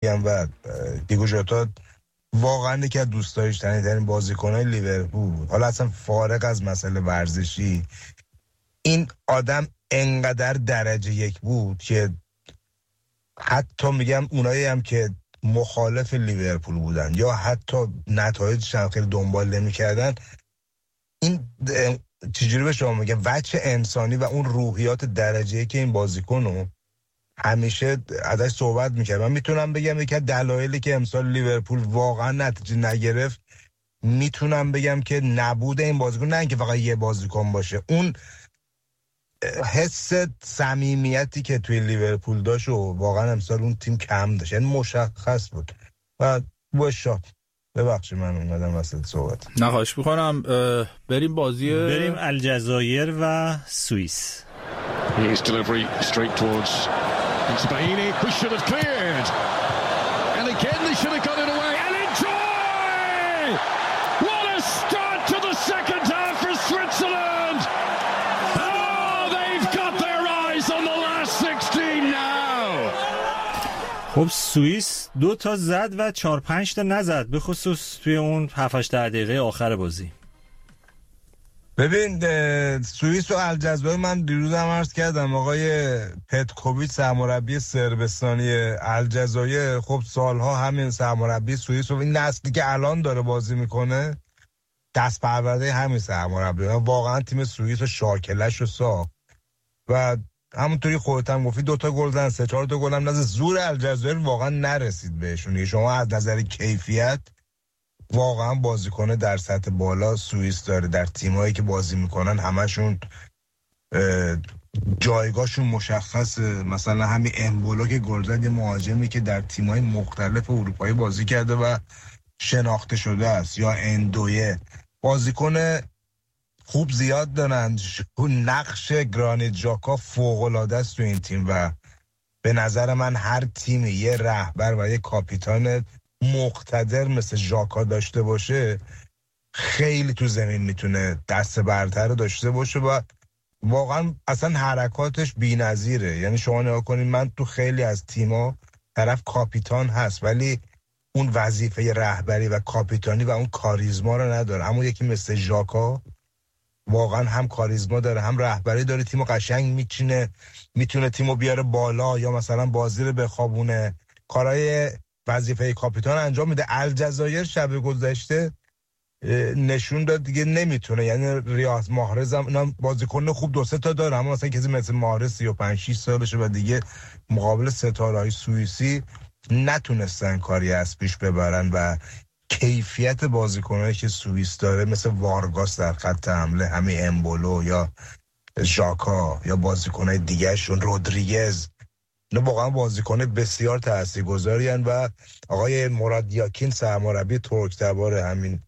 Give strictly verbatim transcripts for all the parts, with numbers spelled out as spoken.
میگم و دیگو ژوتا واقعا یکی از دوست داشتنی بازیکن‌های لیورپول. حالا اصلا فارغ از مسئله ورزشی، این آدم انقدر درجه یک بود که حتی میگم اونایی هم که مخالف لیورپول بودن یا حتی نتایجش هم خیلی دنبال نمی‌کردن، این چجوری به شما میگم وجه انسانی و اون روحیات درجه‌ای که این بازیکنو همیشه ازش صحبت میکرد. من میتونم بگم یکی از دلایلی که امسال لیورپول واقعا نتیجه نگرفت، میتونم بگم که نبود این بازیکن، نه اینکه فقط یه بازیکن باشه، اون حس صمیمیتی که توی لیورپول داشت و واقعا امسال اون تیم کم داشت، یعنی مشخص بود. و باشا ببخشید من اومدم وسط صحبت. نه خواهش میکنم. بریم بازی بریم الجزایر و سوئیس. His delivery straight towards Ismaili, who should have cleared. And again they should have got it away. And enjoy! What a start to the second half for Switzerland! Oh, they've got their eyes on the last sixteen now! خب سوئیس دو تا زد و چهار پنج تا نزد، به خصوص توی اون هفت هشت دقیقه آخر بازی. ببین سوئیس و الجزایر، من دیروز هم عرض کردم آقای پتکوویچ سرمربی صربستانی الجزایر، خب سالها همین سرمربی سوئیس و این نسلی که الان داره بازی میکنه دست پرورده همین سرمربی، واقعا تیم سوئیس و شاکلش رو ساخت و همونطوری خودت هم گفتی دوتا گل زدن، سه چهار تا گل هم نزد. زور الجزایر واقعا نرسید بهشون. شما از نظر کیفیت واقعا بازیکن در سطح بالا سوئیس داره، در تیمایی که بازی میکنن همشون جایگاهشون مشخصه. مثلا همین امبولو که گل زد، یه مهاجمی که در تیمای مختلف اروپایی بازی کرده و شناخته شده است، یا اندویه، بازیکن خوب زیاد دارن. نقش گرانیت ژاکا فوق‌العاده است تو این تیم و به نظر من هر تیمی یه رهبر و یه کاپیتان مقتدر مثل ژاکا داشته باشه خیلی تو زمین میتونه دست برتر داشته باشه و واقعا اصلا حرکاتش بی‌نظیره. یعنی شما نگاه کنید، من تو خیلی از تیما طرف کاپیتان هست ولی اون وظیفه رهبری و کاپیتانی و اون کاریزما رو نداره. اما یکی مثل ژاکا واقعا هم کاریزما داره هم رهبری داره، تیمو قشنگ میچینه، میتونه تیمو بیاره بالا یا مثلا بازی رو بخوابونه، کارهای وظیفه کاپیتان انجام میده. الجزایر شب گذشته نشون داد دیگه نمیتونه، یعنی ریاض محرز هم بازیکن خوب دو سه تا داره اما مثلا کسی مثل محرز سی و پنج شش سالشه و دیگه مقابل ستاره‌های سوئیسی نتونستن کاری از پیش ببرن و کیفیت بازیکنایی که سوئیس داره مثل وارگاس در خط حمله، همین امبولو یا ژاکا یا بازیکنای دیگه‌شون رودریگز، نه واقعا بازیکن بسیار تاثیرگذارین و آقای مراد یاکین سرمربی ترک‌تبار همین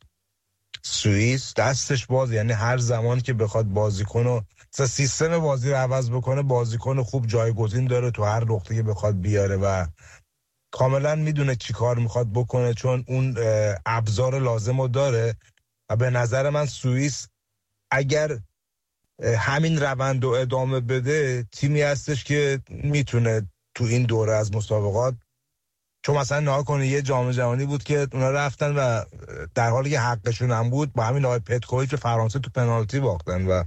سوئیس دستش باز، یعنی هر زمان که بخواد بازیکنو سیستم بازی رو عوض بکنه بازیکن خوب جایگزین داره تو هر نقطه که بخواد بیاره و کاملا میدونه چی کار میخواد بکنه چون اون ابزار لازم رو داره و به نظر من سوئیس اگر همین روند رو ادامه بده تیمی هستش که میتونه تو این دوره از مسابقات، چون مثلا نها کنه یه جام جهانی بود که اونا رفتن و در حالی که حقشون هم بود با همین آقای پتکوویچ به فرانسه تو پنالتی باختن و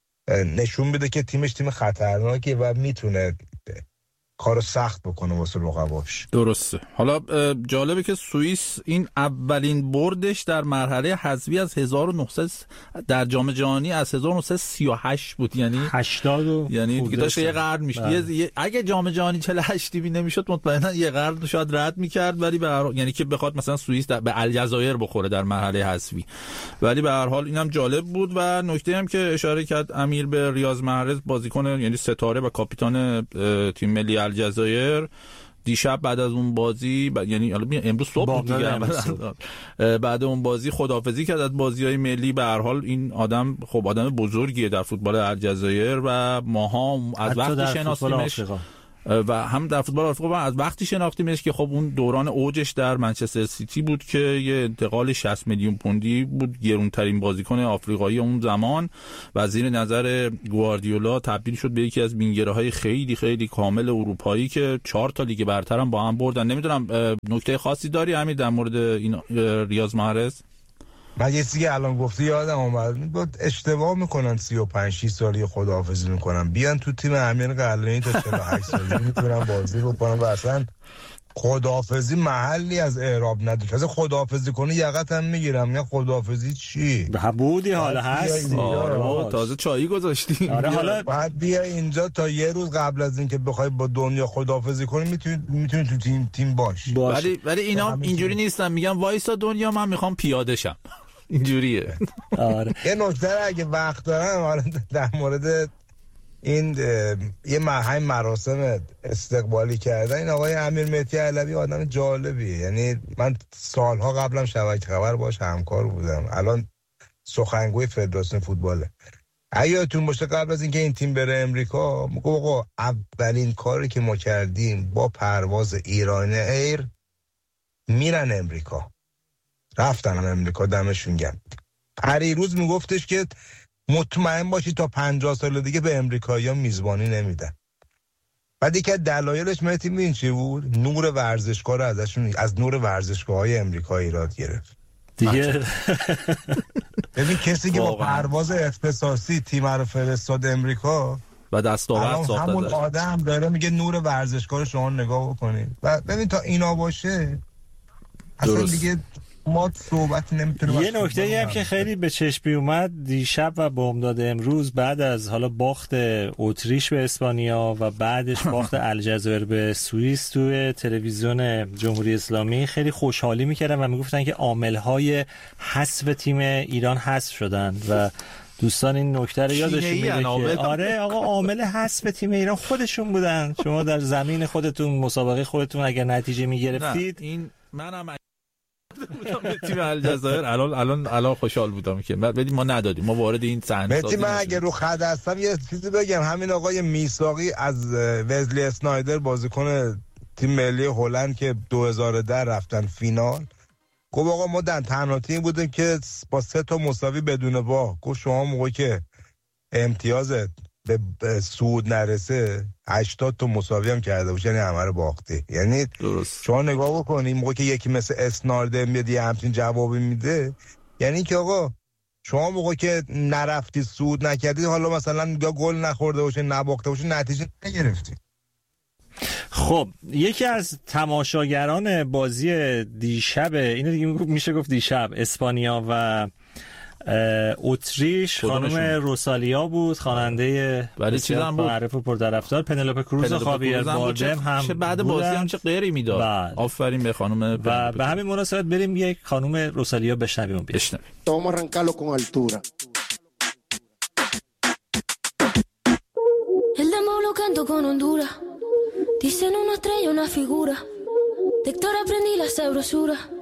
نشون بده که تیمش تیم خطرناکه و میتونه کارو سخت بکنه واسه رقباش. درسته. حالا جالبه که سوئیس این اولین بردش در مرحله حذفی از هزار و نهصد در جام جهانی از هزار و نهصد و سی و هشت بود، یعنی هشتاد، یعنی دیگه داشت یه قرن میشه. اگه جام جهانی چهل و هشت می نمیشد مطمئنا یه قرن شاید رد میکرد، ولی به هر یعنی که بخواد مثلا سوئیس به الجزایر بخوره در مرحله حذفی. ولی به هر حال اینم جالب بود و نکته هم که اشاره کرد امیر به ریاض محرز، بازیکن یعنی ستاره و کاپیتان تیم ملی الجزایر، دیشب بعد از اون بازی ب... یعنی امروز صبح دیگه بعد اون بازی خداحافظی کرد از بازی‌های ملی. به هر حال این آدم خب آدم بزرگیه در فوتبال الجزایر و ماها از وقتی شناسیمش و هم در فوتبال آفریقا از وقتی شناختیمش که خب اون دوران اوجش در منچستر سیتی بود که یه انتقال شصت میلیون پوندی بود، گرونترین بازیکن آفریقایی اون زمان و زیر نظر گواردیولا تبدیل شد به یکی از وینگرهای خیلی خیلی کامل اروپایی که چهار تا لیگ برتر هم با هم بردن. نمیدونم نکته خاصی داری همین در مورد این ریاض محرز؟ من یه چیزی که الان گفتی یادم اومد، بود اشتباه میکنن سی و پنج شش سالی خداحافظی میکنن، بیان تو تیم امیر قلعه‌ای تا چهل و هشت سالی میتونن بازی بکنن و اصلا خداحافظی محلی از اعراب نداره. اصلا خداحافظی کنه یقت هم میگیرم، یا خداحافظی چی؟ بودی حالا هست آره تازه چایی گذاشتی. آره حالا بعد بیا اینجا تا یه روز قبل از اینکه بخوای با دنیا خداحافظی کنی میتونی میتونی تو تیم تیم باش. ولی ولی اینا اینجوری نیستن، میگم وایسا دنیا من میخوام پیاده شم. اینجوریه. آره یه نکته اگه وقت دارم حالا در مورد این یه مرحله مراسم استقبالی کردن این آقای امیر مهدی علوی آدم جالبیه. یعنی من سالها قبلم شبکه خبر باش همکار بودم، الان سخنگوی فدراسیون فوتباله. اگه یادتون باشه قبل از اینکه این تیم بره امریکا میگه آقا اولین کاری که ما کردیم با پرواز ایران ایر میرن امریکا، رفتن امریکا دمشون گرم. پریروز میگفتش که مطمئن باشی تا پنجاه سال دیگه به امریکایی‌ها میزبانی نمیدن. بعد یکی از دلایلش مهدی ببین چی بود؟ نور ورزشگاه رو ازشون از نور ورزشگاه‌های امریکا ایراد گرفت دیگه. ببین کسی که با پرواز اختصاصی تیم رو فرستاد امریکا و دستاورد ساخته، همون آدم داره میگه نور ورزشگاه رو شما نگاه بکنید. و ببین تا اینا باشه اصلا درست. دیگه ما صحبت نمیتونیم. یه نکته هم که خیلی به چشمی اومد دیشب و بامداد امروز، بعد از حالا باخت اتریش به اسپانیا و بعدش باخت الجزایر به سوئیس، توی تلویزیون جمهوری اسلامی خیلی خوشحالی میکردن و میگفتن که عامل‌های حذف تیم ایران حذف شدن و دوستان این نکته رو یادشون میره که آره آقا عامل حذف تیم ایران خودشون بودن. شما در زمین خودتون مسابقه خودتون اگر نتیجه میگرفتید، این منم بودم تیم الجزایر الان الان الان خوشحال بودم که بعد ما ندادیم، ما وارد این صحنه سازی. من اگه رو خط هستم یه چیزی بگم، همین آقای میثاقی از وزلی اسنایدر بازیکن تیم ملی هلند که دو هزار و ده رفتن فینال، گفت آقا ما در تنها تیم بودیم که با سه تا مساوی بدون باخت. گفت شما موقعی که امتیازت به سود نرسه هشتاد تا مساوی هم کرده باشه یعنی همه رو باختی. یعنی درست. شما نگاه بکنید موقعی که یکی مثل اسنایدر میاد یه همچین جوابی میده، یعنی که آقا شما موقعی که نرفتی سود نکردی، حالا مثلا یا گل نخورده باشه نباخته باشه نتیجه نگرفتی. خب یکی از تماشاگران بازی دیشب، اینو دیگه میشه گفت دیشب، اسپانیا و اتریش، خانم روسالیا بود، خواننده بسیار معروف و پرطرفدار. پنلوپه کروز و خاویر باردم هم بعد بازی هم چه غیری میداد. آفرین به خانم. و به همین مناسبت بریم یک خانم روسالیا بشنویم. بشنویم. Vamos a arrancarlo con altura. El demo lo canto con Honduras. Dicen una estrella, una figura. De Héctor aprendí la sabrosura.